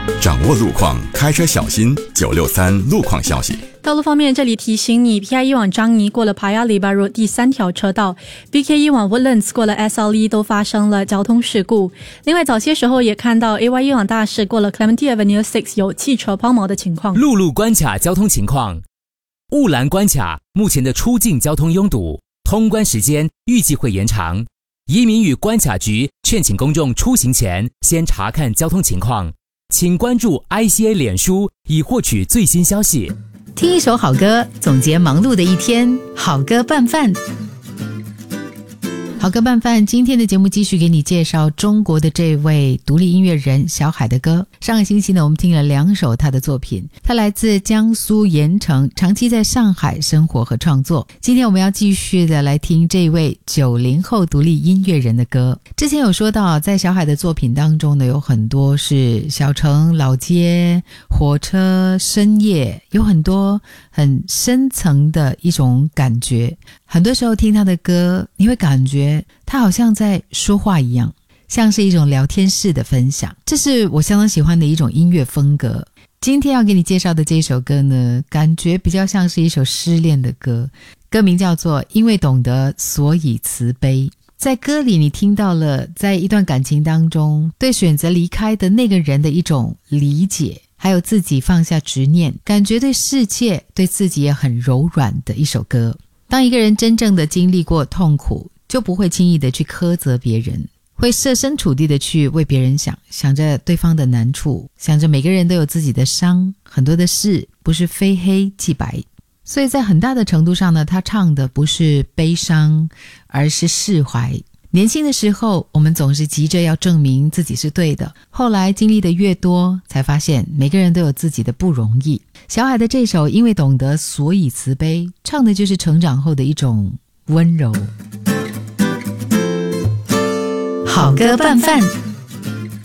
掌握路况，开车小心。963路况消息。 道路方面，这里提醒你 PIE 往张仪过了 Paya Lebar Road 第3条车道， BKE 往 Woodlands 过了 SLE 都发生了交通事故。另外早些时候也看到 AYE 往大市过了 Clementi Avenue 6有汽车抛锚的情况。 陆路关卡交通情况，雾兰关卡目前的出境交通拥堵，通关时间预计会延长。移民与关卡局劝请公众出行前先查看交通情况，请关注 ICA 脸书以获取最新消息。 听一首好歌，总结忙碌的一天，好歌拌饭。好歌拌饭，今天的节目继续给你介绍中国的这位独立音乐人小海的歌。上个星期呢，我们听了2首他的作品，他来自江苏盐城，长期在上海生活和创作。今天我们要继续的来听这位90后独立音乐人的歌。之前有说到，在小海的作品当中呢，有很多是小城、老街、火车、深夜，有很多很深层的一种感觉。很多时候听他的歌，你会感觉他好像在说话一样，像是一种聊天式的分享，这是我相当喜欢的一种音乐风格。今天要给你介绍的这首歌呢，感觉比较像是一首失恋的歌，歌名叫做《因为懂得所以慈悲》。在歌里你听到了在一段感情当中对选择离开的那个人的一种理解，还有自己放下执念，感觉对世界对自己也很柔软的一首歌。当一个人真正的经历过痛苦，就不会轻易的去苛责别人，会设身处地的去为别人想，想着对方的难处，想着每个人都有自己的伤，很多的事不是非黑即白。所以在很大的程度上呢，他唱的不是悲伤，而是释怀。年轻的时候，我们总是急着要证明自己是对的，后来经历的越多，才发现每个人都有自己的不容易。小海的这首《因为懂得所以慈悲》，唱的就是成长后的一种温柔。好歌拌饭。